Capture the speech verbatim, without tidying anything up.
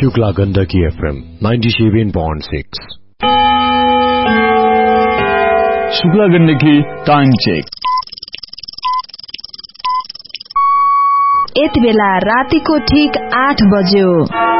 Shukla Gandaki FM ninety-seven point six. Shukla Gandaki time check. यति बेला रातिको ठीक आठ बज्यो।